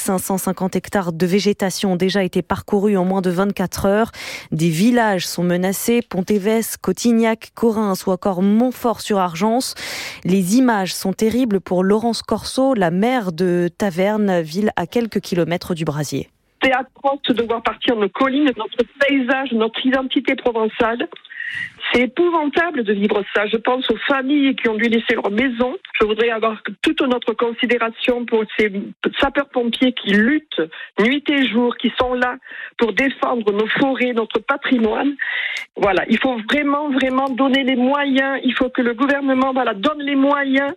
2550 hectares de végétation ont déjà été parcourus en moins de 24 heures. Des villages sont menacés, Pontévès, Cotignac, Corrins ou encore Montfort-sur-Argence. Les images sont terribles pour Laurence Corso, la maire de Taverne, ville à quelques kilomètres du brasier. C'est atroce de devoir partir de nos collines, notre paysage, notre identité provençale. C'est épouvantable de vivre ça. Je pense aux familles qui ont dû laisser leur maison. Je voudrais avoir toute notre considération pour ces sapeurs-pompiers qui luttent nuit et jour, qui sont là pour défendre nos forêts, notre patrimoine. Voilà, il faut vraiment donner les moyens. Il faut que le gouvernement donne les moyens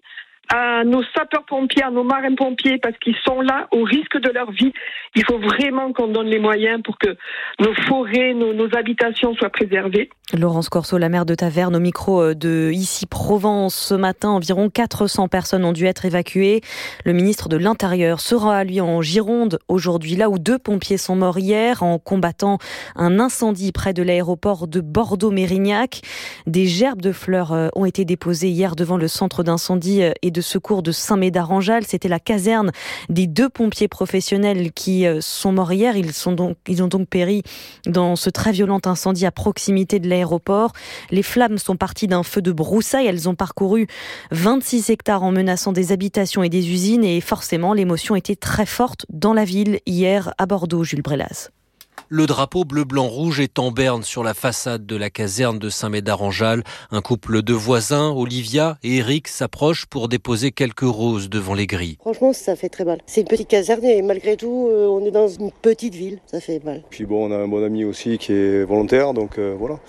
à nos sapeurs-pompiers, à nos marins-pompiers, parce qu'ils sont là au risque de leur vie. Il faut vraiment qu'on donne les moyens pour que nos forêts, nos habitations soient préservées. Laurence Corso, la maire de Taverne, au micro de Ici Provence. Ce matin, environ 400 personnes ont dû être évacuées. Le ministre de l'Intérieur sera, lui, en Gironde aujourd'hui, là où 2 pompiers sont morts hier en combattant un incendie près de l'aéroport de Bordeaux-Mérignac. Des gerbes de fleurs ont été déposées hier devant le centre d'incendie et de secours de Saint-Médard-en-Jalles. C'était la caserne des 2 pompiers professionnels qui sont morts hier. Ils ont donc péri dans ce très violent incendie à proximité de l'aéroport. Les flammes sont parties d'un feu de broussailles. Elles ont parcouru 26 hectares en menaçant des habitations et des usines et forcément l'émotion était très forte dans la ville hier à Bordeaux, Jules Brelaz. Le drapeau bleu-blanc-rouge est en berne sur la façade de la caserne de Saint-Médard-en-Jalles. Un couple de voisins, Olivia et Eric, s'approchent pour déposer quelques roses devant les grilles. Franchement, ça fait très mal. C'est une petite caserne et malgré tout, on est dans une petite ville. Ça fait mal. Puis bon, on a un bon ami aussi qui est volontaire, donc voilà.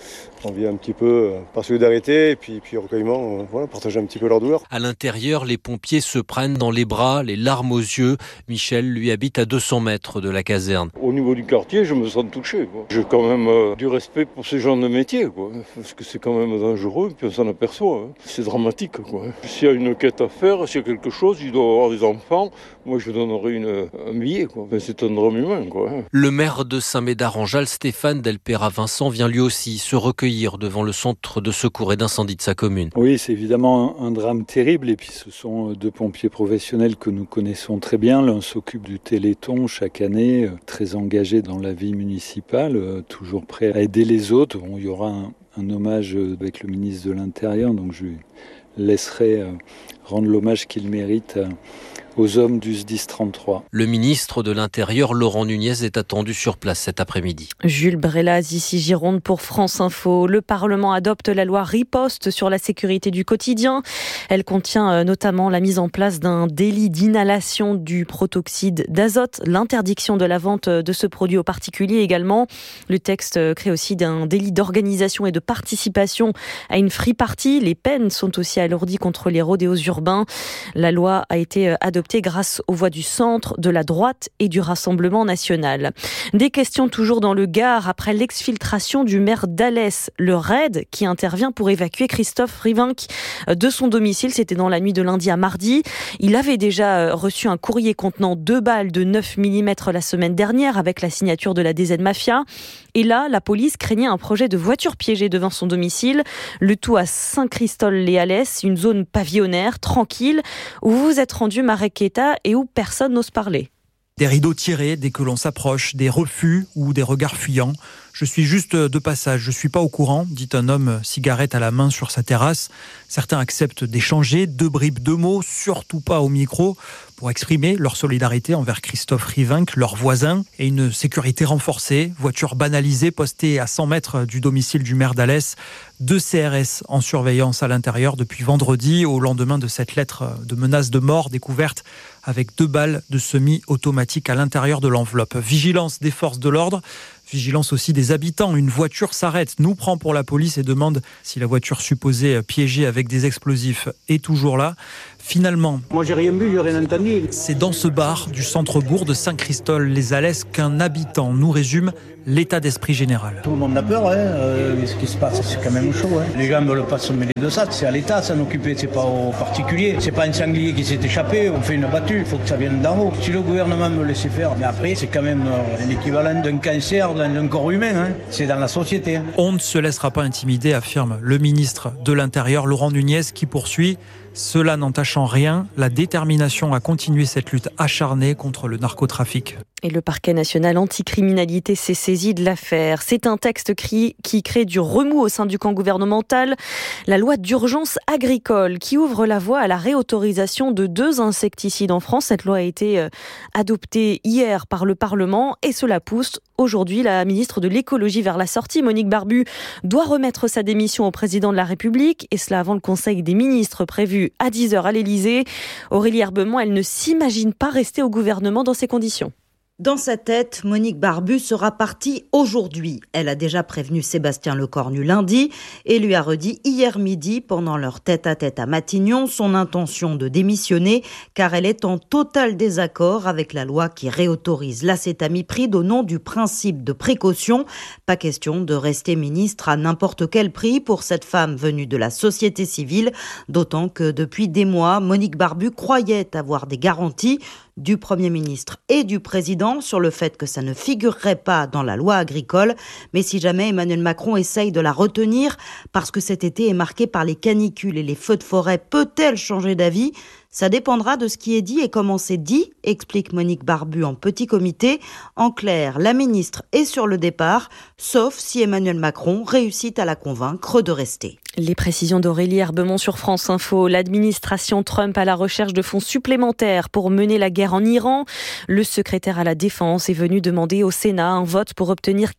envie un petit peu par solidarité et puis recueillement, partager un petit peu leur douleur. À l'intérieur, les pompiers se prennent dans les bras, les larmes aux yeux. Michel, lui, habite à 200 mètres de la caserne. Au niveau du quartier, je me sens touché. J'ai quand même du respect pour ces gens de métier, parce que c'est quand même dangereux, puis on s'en aperçoit. C'est dramatique. S'il y a une quête à faire, s'il y a quelque chose, il doit y avoir des enfants. Moi, je donnerais un billet. C'est un drame humain. Le maire de Saint-Médard-en-Jalles, Stéphane Delpera-Vincent, vient lui aussi se recueillir devant le centre de secours et d'incendie de sa commune. Oui, c'est évidemment un drame terrible. Et puis, ce sont deux pompiers professionnels que nous connaissons très bien. L'un s'occupe du Téléthon chaque année, très engagé dans la vie municipale, toujours prêt à aider les autres. Il y aura un hommage avec le ministre de l'Intérieur, donc je lui laisserai rendre l'hommage qu'il mérite aux hommes du SDIS 33. Le ministre de l'Intérieur, Laurent Nunez, est attendu sur place cet après-midi. Jules Brelaz, ici Gironde pour France Info. Le Parlement adopte la loi Riposte sur la sécurité du quotidien. Elle contient notamment la mise en place d'un délit d'inhalation du protoxyde d'azote, l'interdiction de la vente de ce produit aux particuliers également. Le texte crée aussi un délit d'organisation et de participation à une free party. Les peines sont aussi alourdies contre les rodéos urbains. La loi a été adoptée grâce aux voix du centre, de la droite et du Rassemblement national. Des questions toujours dans le Gard après l'exfiltration du maire d'Alès. Le RAID qui intervient pour évacuer Christophe Rivinc de son domicile. C'était dans la nuit de lundi à mardi. Il avait déjà reçu un courrier contenant 2 balles de 9 mm la semaine dernière avec la signature de la DZ Mafia. Et là, la police craignait un projet de voiture piégée devant son domicile. Le tout à Saint-Christol-les-Alès, une zone pavillonnaire, tranquille, où vous vous êtes rendu, Marek Keita, et où personne n'ose parler. Des rideaux tirés dès que l'on s'approche, des refus ou des regards fuyants. Je suis juste de passage, je suis pas au courant, dit un homme, cigarette à la main sur sa terrasse. Certains acceptent d'échanger 2 bribes de mots, surtout pas au micro, pour exprimer leur solidarité envers Christophe Rivinc, leur voisin, et une sécurité renforcée, voiture banalisée postée à 100 mètres du domicile du maire d'Alès, 2 CRS en surveillance à l'intérieur depuis vendredi, au lendemain de cette lettre de menace de mort découverte avec 2 balles de semi-automatique à l'intérieur de l'enveloppe. Vigilance des forces de l'ordre, vigilance aussi des habitants. Une voiture s'arrête, nous prend pour la police et demande si la voiture supposée piégée avec des explosifs est toujours là. Finalement, moi j'ai rien vu, j'ai rien entendu. C'est dans ce bar du centre-bourg de Saint-Christol-les-Alès qu'un habitant nous résume l'état d'esprit général. Tout le monde a peur, ce qui se passe, c'est quand même chaud. Les gens ne veulent pas se mêler de ça, c'est à l'État s'en occuper, c'est pas aux particuliers. C'est pas un sanglier qui s'est échappé, on fait une battue, il faut que ça vienne d'en haut. Si le gouvernement me laissait faire, mais après c'est quand même l'équivalent d'un cancer dans un corps humain, c'est dans la société. On ne se laissera pas intimider, affirme le ministre de l'Intérieur, Laurent Nunez, qui poursuit. Cela n'entache en rien la détermination à continuer cette lutte acharnée contre le narcotrafic. Et le parquet national anticriminalité s'est saisi de l'affaire. C'est un texte qui crée du remous au sein du camp gouvernemental. La loi d'urgence agricole qui ouvre la voie à la réautorisation de 2 insecticides en France. Cette loi a été adoptée hier par le Parlement et cela pousse aujourd'hui la ministre de l'écologie vers la sortie. Monique Barbu doit remettre sa démission au président de la République et cela avant le conseil des ministres prévu à 10h à l'Elysée. Aurélie Herbemont, elle ne s'imagine pas rester au gouvernement dans ces conditions. Dans sa tête, Monique Barbu sera partie aujourd'hui. Elle a déjà prévenu Sébastien Lecornu lundi et lui a redit hier midi, pendant leur tête-à-tête à Matignon, son intention de démissionner car elle est en total désaccord avec la loi qui réautorise l'acétamipride au nom du principe de précaution. Pas question de rester ministre à n'importe quel prix pour cette femme venue de la société civile, d'autant que depuis des mois, Monique Barbu croyait avoir des garanties du Premier ministre et du Président sur le fait que ça ne figurerait pas dans la loi agricole. Mais si jamais Emmanuel Macron essaye de la retenir, parce que cet été est marqué par les canicules et les feux de forêt, peut-elle changer d'avis ? Ça dépendra de ce qui est dit et comment c'est dit, explique Monique Barbu en petit comité. En clair, la ministre est sur le départ, sauf si Emmanuel Macron réussit à la convaincre de rester. Les précisions d'Aurélie Herbemont sur France Info. L'administration Trump à la recherche de fonds supplémentaires pour mener la guerre en Iran. Le secrétaire à la Défense est venu demander au Sénat un vote pour obtenir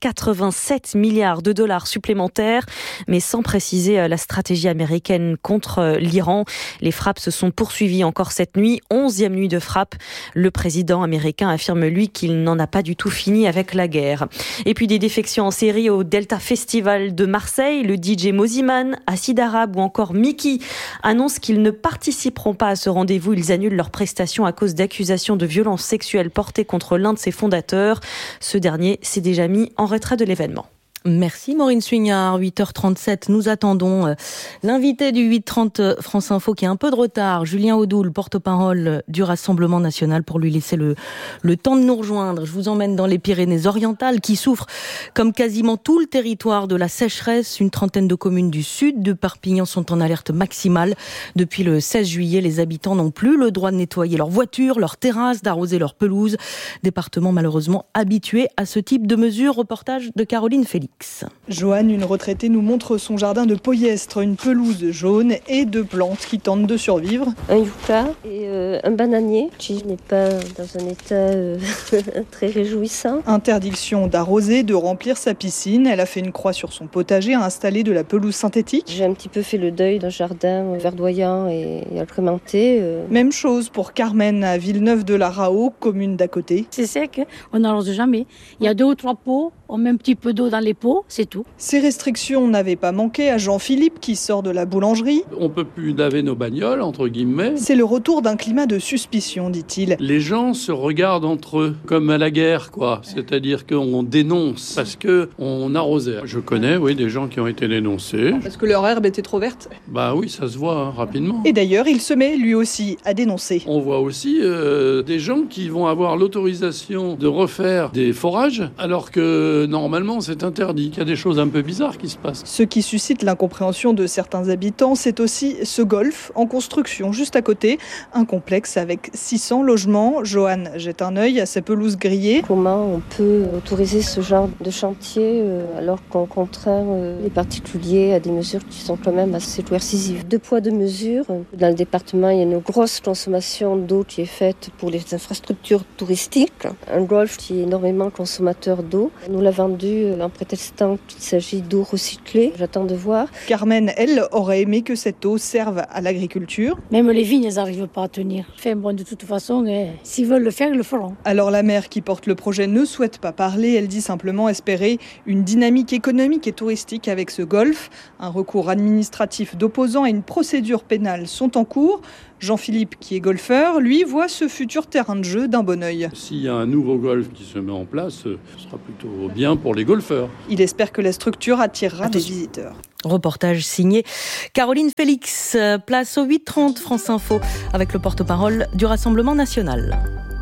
87 milliards de dollars supplémentaires, mais sans préciser la stratégie américaine contre l'Iran. Les frappes se sont poursuivies Paris encore cette nuit, 11e nuit de frappe. Le président américain affirme, lui, qu'il n'en a pas du tout fini avec la guerre. Et puis des défections en série au Delta Festival de Marseille. Le DJ Moziman, Acide Arabe ou encore Mickey annoncent qu'ils ne participeront pas à ce rendez-vous. Ils annulent leurs prestations à cause d'accusations de violences sexuelles portées contre l'un de ses fondateurs. Ce dernier s'est déjà mis en retrait de l'événement. Merci Maureen Suignard, 8h37. Nous attendons l'invité du 8h30 France Info qui a un peu de retard, Julien Audoul, porte-parole du Rassemblement National, pour lui laisser le temps de nous rejoindre. Je vous emmène dans les Pyrénées-Orientales qui souffrent, comme quasiment tout le territoire, de la sécheresse. Une trentaine de communes du sud de Perpignan sont en alerte maximale. Depuis le 16 juillet, les habitants n'ont plus le droit de nettoyer leurs voitures, leurs terrasses, d'arroser leurs pelouses. Département malheureusement habitué à ce type de mesures. Reportage de Caroline Félix. Joanne, une retraitée, nous montre son jardin de polyestre, une pelouse jaune et deux plantes qui tentent de survivre. Un yucca et un bananier qui n'est pas dans un état très réjouissant. Interdiction d'arroser, de remplir sa piscine. Elle a fait une croix sur son potager, a installé de la pelouse synthétique. J'ai un petit peu fait le deuil d'un jardin verdoyant et agrémenté. Même chose pour Carmen à Villeneuve-de-la-Raho, commune d'à côté. C'est sec, on n'arrose jamais. Il y a 2 ou 3 pots, on met un petit peu d'eau dans les pots, c'est tout. Ces restrictions n'avaient pas manqué à Jean-Philippe qui sort de la boulangerie. On peut plus laver nos bagnoles, entre guillemets. C'est le retour d'un climat de suspicion, dit-il. Les gens se regardent entre eux, comme à la guerre, quoi. C'est-à-dire qu'on dénonce parce qu'on arrosait. Je connais, oui, des gens qui ont été dénoncés. Parce que leur herbe était trop verte ? Bah oui, ça se voit rapidement. Et d'ailleurs, il se met lui aussi à dénoncer. On voit aussi des gens qui vont avoir l'autorisation de refaire des forages, alors que normalement c'est interdit. Il y a des choses un peu bizarres qui se passent. Ce qui suscite l'incompréhension de certains habitants, c'est aussi ce golf en construction juste à côté. Un complexe avec 600 logements. Joanne jette un œil à ces pelouses grillées. Comment on peut autoriser ce genre de chantier alors qu'on contraint les particuliers à des mesures qui sont quand même assez coercitives. 2 poids 2 mesures. Dans le département, il y a une grosse consommation d'eau qui est faite pour les infrastructures touristiques. Un golf qui est énormément consommateur d'eau. Nous l'a vendu en prétextant qu'il s'agit d'eau recyclée. J'attends de voir. Carmen, elle, aurait aimé que cette eau serve à l'agriculture. Même les vignes, elles n'arrivent pas à tenir. Enfin bon, de toute façon, s'ils veulent le faire, ils le feront. Alors la maire qui porte le projet ne souhaite pas parler. Elle dit simplement espérer une dynamique économique et touristique avec ce golf. Un recours administratif d'opposants et une procédure pénale sont en cours. Jean-Philippe, qui est golfeur, lui, voit ce futur terrain de jeu d'un bon œil. S'il y a un nouveau golf qui se met en place, ce sera plutôt bien pour les golfeurs. Il espère que la structure attirera des visiteurs. Reportage signé Caroline Félix. Place au 8h30 France Info avec le porte-parole du Rassemblement National.